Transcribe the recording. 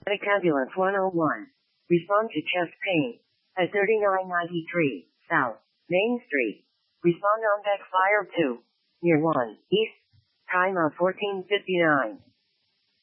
Medic Ambulance 101. Respond to chest pain. At 3993 South Main Street. Respond on deck fire 2. Near 1 East. Time of 14:59.